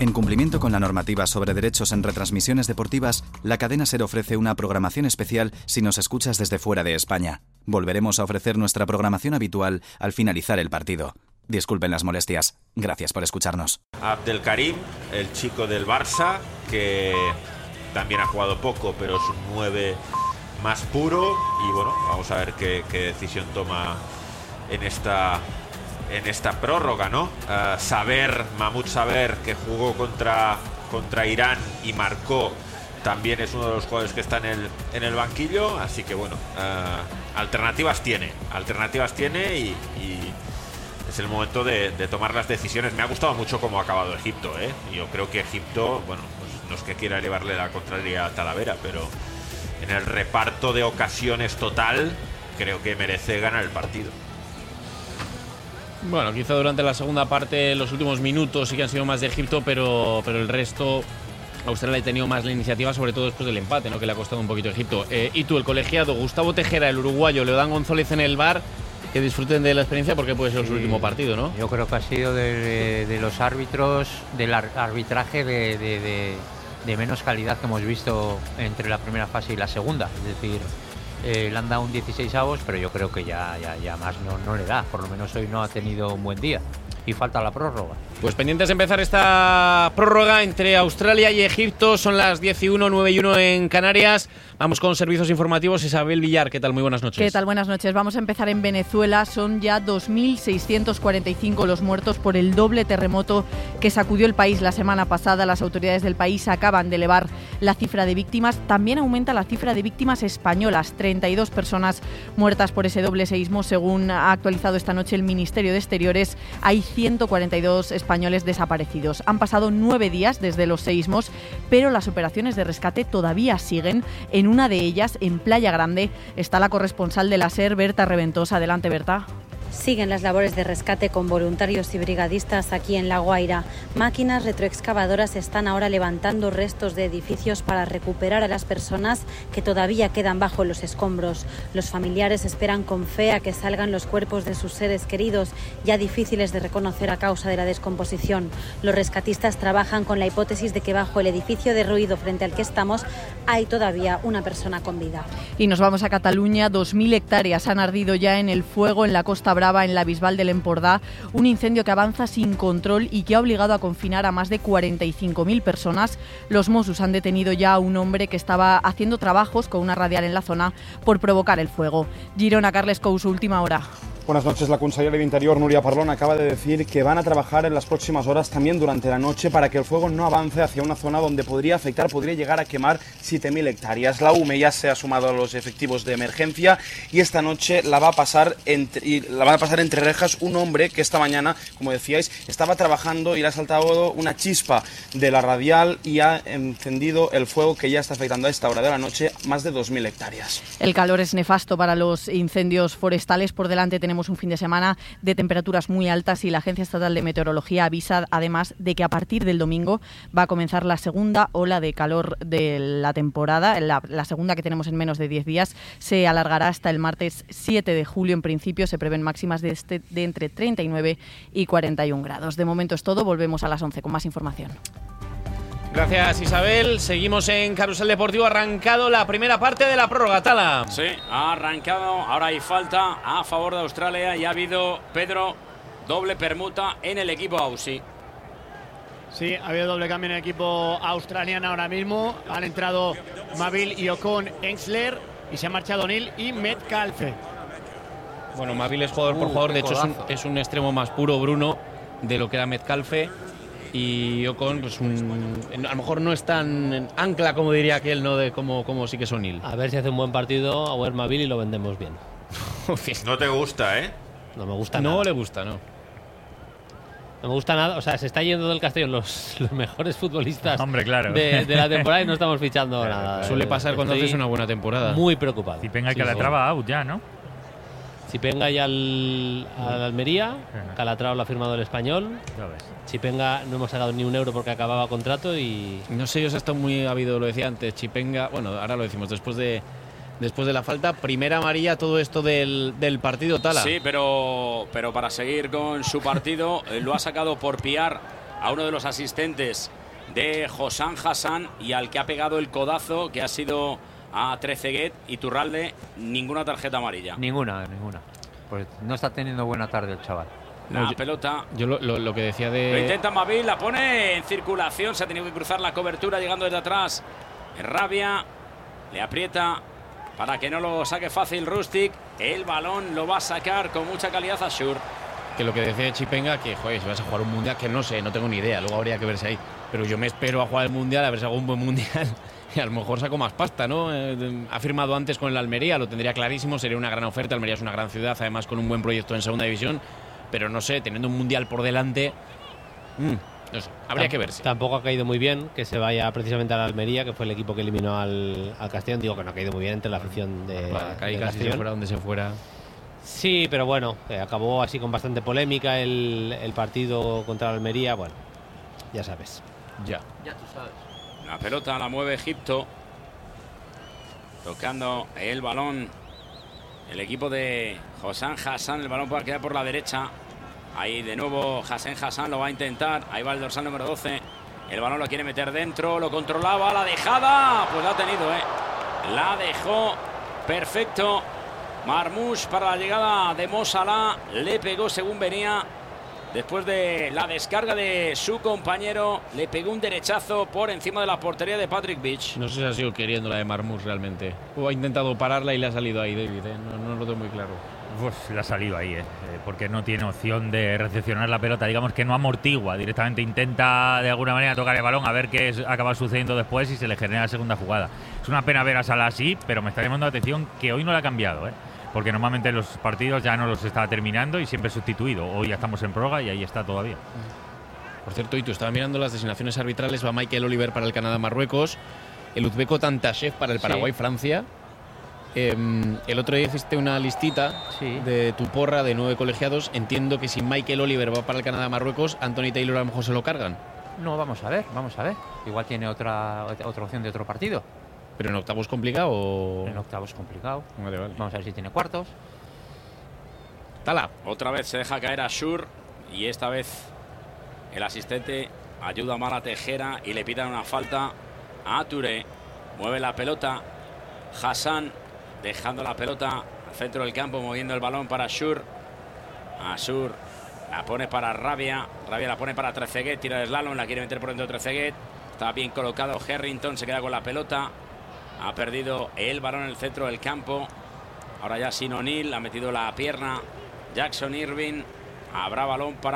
En cumplimiento con la normativa sobre derechos en retransmisiones deportivas, la cadena SER ofrece una programación especial si nos escuchas desde fuera de España. Volveremos a ofrecer nuestra programación habitual al finalizar el partido. Disculpen las molestias. Gracias por escucharnos. Abdelkarim, el chico del Barça, que también ha jugado poco, pero es un 9 más puro. Y bueno, vamos a ver qué decisión toma en esta prórroga, ¿no? Mahmoud Saber, que jugó contra Irán y marcó, también es uno de los jugadores que está en el banquillo. Así que bueno, alternativas tiene y es el momento de tomar las decisiones. Me ha gustado mucho cómo ha acabado Egipto, ¿eh? Yo creo que Egipto, bueno, pues no es que quiera llevarle la contraria a Talavera, pero en el reparto de ocasiones total creo que merece ganar el partido. Bueno, quizá durante la segunda parte, los últimos minutos sí que han sido más de Egipto, pero el resto, Australia ha tenido más la iniciativa, sobre todo después del empate, ¿no?, que le ha costado un poquito a Egipto. Y tú, el colegiado, Gustavo Tejera, el uruguayo, Leodán González en el VAR, que disfruten de la experiencia porque puede ser su último partido, ¿no? Yo creo que ha sido de los árbitros, del arbitraje de menos calidad que hemos visto entre la primera fase y la segunda. Es decir, le han dado un 16avos, pero yo creo que ya más no le da. Por lo menos hoy no ha tenido un buen día y falta la prórroga. Pues pendientes de empezar esta prórroga entre Australia y Egipto. Son las 10:01, 9:01 en Canarias. Vamos con servicios informativos. Isabel Villar, ¿qué tal? Muy buenas noches. ¿Qué tal? Buenas noches. Vamos a empezar en Venezuela. Son ya 2.645 los muertos por el doble terremoto que sacudió el país la semana pasada. Las autoridades del país acaban de elevar la cifra de víctimas. También aumenta la cifra de víctimas españolas. 32 personas muertas por ese doble seísmo, según ha actualizado esta noche el Ministerio de Exteriores. Hay 142 españoles desaparecidos. Han pasado 9 días desde los seísmos, pero las operaciones de rescate todavía siguen. En una de ellas, en Playa Grande, está la corresponsal de la SER, Berta Reventosa. Adelante, Berta. Siguen las labores de rescate con voluntarios y brigadistas aquí en La Guaira. Máquinas retroexcavadoras están ahora levantando restos de edificios para recuperar a las personas que todavía quedan bajo los escombros. Los familiares esperan con fe a que salgan los cuerpos de sus seres queridos, ya difíciles de reconocer a causa de la descomposición. Los rescatistas trabajan con la hipótesis de que bajo el edificio derruido frente al que estamos hay todavía una persona con vida. Y nos vamos a Cataluña. 2.000 hectáreas han ardido ya en el fuego en la Costa Brava, en la Bisbal del Empordà, un incendio que avanza sin control y que ha obligado a confinar a más de 45.000 personas. Los Mossos han detenido ya a un hombre que estaba haciendo trabajos con una radial en la zona por provocar el fuego. Girona, Carles Couso, última hora. Buenas noches. La consellera de Interior, Núria Parlon, acaba de decir que van a trabajar en las próximas horas, también durante la noche, para que el fuego no avance hacia una zona donde podría llegar a quemar 7.000 hectáreas. La UME ya se ha sumado a los efectivos de emergencia y esta noche la va a pasar entre rejas un hombre que esta mañana, como decíais, estaba trabajando y le ha saltado una chispa de la radial y ha encendido el fuego que ya está afectando a esta hora de la noche más de 2.000 hectáreas. El calor es nefasto para los incendios forestales. Por delante tenemos un fin de semana de temperaturas muy altas y la Agencia Estatal de Meteorología avisa además de que a partir del domingo va a comenzar la segunda ola de calor de la temporada. La segunda, que tenemos en menos de 10 días, se alargará hasta el martes 7 de julio. En principio se prevén máximas de entre 39 y 41 grados. De momento es todo. Volvemos a las 11 con más información. Gracias, Isabel. Seguimos en Carrusel Deportivo. Ha arrancado la primera parte de la prórroga, Tala. Sí, ha arrancado. Ahora hay falta a favor de Australia y ha habido, Pedro, doble permuta en el equipo Aussie. Sí, ha habido doble cambio en el equipo australiano ahora mismo. Han entrado Mavil y Ocon Ensler y se ha marchado O'Neill y Metcalfe. Bueno, Mavil es jugador por jugador. De hecho, es un extremo más puro, Bruno, de lo que era Metcalfe. Y Ocon, pues a lo mejor no es tan ancla como diría aquel, ¿no? De como sí que es O'Neill. A ver si hace un buen partido a Mavil y lo vendemos bien. No te gusta, ¿eh? No me gusta nada. No le gusta, ¿no? No me gusta nada. O sea, se está yendo del Castellón los mejores futbolistas. Hombre, claro. de la temporada y no estamos fichando nada. Suele pasar cuando haces una buena temporada. Muy preocupado. Y venga, Calatrava out ya, ¿no? Chipenga ya al Almería, Calatrava lo ha firmado el Español. Chipenga no hemos sacado ni un euro porque acababa contrato y... No sé, os ha estado muy habido, lo decía antes, Chipenga, bueno, ahora lo decimos, después de la falta, primera amarilla, todo esto del partido, Tala. Sí, pero para seguir con su partido, lo ha sacado por piar a uno de los asistentes de Hossam Hassan y al que ha pegado el codazo, que ha sido a Trezeguet. Y Turralde, ninguna tarjeta amarilla. Ninguna. Pues no está teniendo buena tarde el chaval. La pelota. Yo lo que decía Lo de... intenta Mavil, la pone en circulación. Se ha tenido que cruzar la cobertura llegando desde atrás. Rabia le aprieta para que no lo saque fácil Rustic. El balón lo va a sacar con mucha calidad a Schur. Que lo que decía de Chipenga, que joder, si vas a jugar un mundial, que no sé, no tengo ni idea, luego habría que verse ahí. Pero yo me espero a jugar el mundial, a ver si hago un buen mundial y a lo mejor saco más pasta, ¿no? Ha firmado antes con el Almería, lo tendría clarísimo, sería una gran oferta. Almería es una gran ciudad, además con un buen proyecto en segunda división. Pero no sé, teniendo un mundial por delante, no sé, habría que verse. Tampoco ha caído muy bien que se vaya precisamente a la Almería, que fue el equipo que eliminó al Castellón. Digo que no ha caído muy bien entre la afición de Caí casi se fuera donde se fuera. Sí, pero bueno, acabó así con bastante polémica el partido contra la Almería. Bueno, ya sabes. Ya tú sabes. La pelota la mueve Egipto, tocando el balón el equipo de Hossam Hassan. El balón puede quedar por la derecha. Ahí de nuevo Hossam Hassan lo va a intentar. Ahí va el dorsal número 12. El balón lo quiere meter dentro, lo controlaba, la dejada, pues la ha tenido, la dejó perfecto Marmoush para la llegada de Mo Salah. Le pegó según venía. Después de la descarga de su compañero, le pegó un derechazo por encima de la portería de Patrick Beach. No sé si ha sido queriendo la de Marmoush realmente. O ha intentado pararla y le ha salido ahí, David. No lo tengo muy claro. Pues le ha salido ahí, porque no tiene opción de recepcionar la pelota. Digamos que no amortigua, directamente intenta de alguna manera tocar el balón a ver qué acaba sucediendo después y se le genera la segunda jugada. Es una pena ver a Salah así, pero me está llamando la atención que hoy no la ha cambiado, porque normalmente los partidos ya no los está terminando y siempre es sustituido. Hoy ya estamos en prórroga y ahí está todavía. Por cierto, Itu, estaba mirando las designaciones arbitrales. Va Michael Oliver para el Canadá-Marruecos, el uzbeco Tantashev para el Paraguay-Francia. El otro día hiciste una listita de tu porra de 9 colegiados. Entiendo que si Michael Oliver va para el Canadá-Marruecos, Anthony Taylor a lo mejor se lo cargan. No, vamos a ver. Igual tiene otra opción de otro partido. ¿Pero en octavos complicado o...? En octavos complicado. Vale. Vamos a ver si tiene cuartos. Tala. Otra vez se deja caer a Schur y esta vez el asistente ayuda mal a Tejera y le pitan una falta a Touré. Mueve la pelota Hassan, dejando la pelota al centro del campo, moviendo el balón para Schur. A Schur la pone para Rabia. Rabia la pone para Trezeguet, tira el slalom, la quiere meter por dentro de Trezeguet. Está bien colocado Harrington, se queda con la pelota. Ha perdido el balón en el centro del campo. Ahora ya sin O'Neill, ha metido la pierna Jackson Irving. Habrá balón para